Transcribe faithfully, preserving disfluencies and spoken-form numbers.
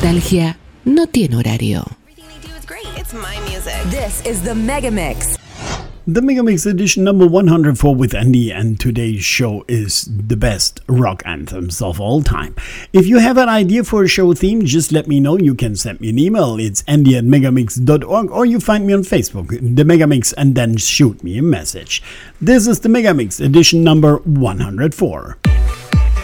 nostalgia no tiene horario. It's my music. This is the Mega Mix. The Mega Mix edition number one hundred four with Andy, and today's show is the best rock anthems of all time. If you have an idea for a show theme, just let me know. You can send me an email. It's andy at megamix dot org, or you find me on Facebook, The Mega Mix, and then shoot me a message. This is the Mega Mix edition number one hundred four.